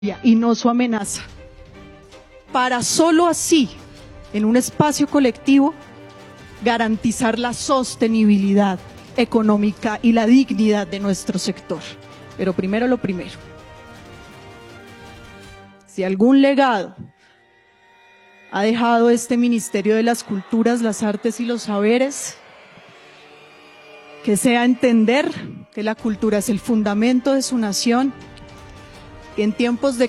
y no su amenaza, para solo así, en un espacio colectivo, garantizar la sostenibilidad económica y la dignidad de nuestro sector. Pero primero lo primero. Si algún legado ha dejado este Ministerio de las Culturas, las Artes y los Saberes, que sea entender que la cultura es el fundamento de su nación, que en tiempos de